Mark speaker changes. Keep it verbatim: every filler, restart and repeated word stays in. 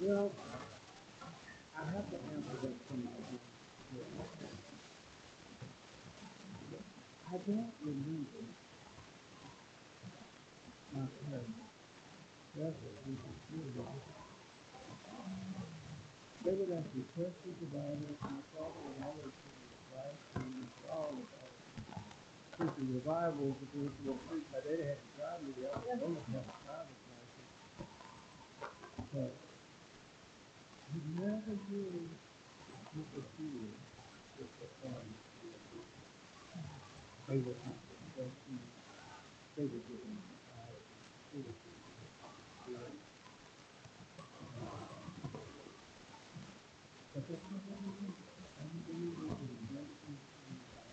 Speaker 1: Well, I have to answer that question. I don't remember my parents ever interfering. They would ask me questions about it. My father would always give me advice, and for all of our Christian revivals, if we went to a preach, my daddy had to drive me there. I was old to have a driver's license, but he never really interfered with the family. They would have discussions. They would give me advice. They would give me good. Uh, but that's not what we do.